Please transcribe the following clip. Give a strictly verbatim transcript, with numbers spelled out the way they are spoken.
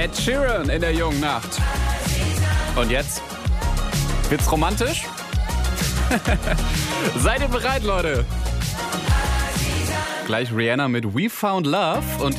Ed Sheeran in der jungen Nacht. Und jetzt? Wird's romantisch? Seid ihr bereit, Leute? Gleich Rihanna mit We Found Love und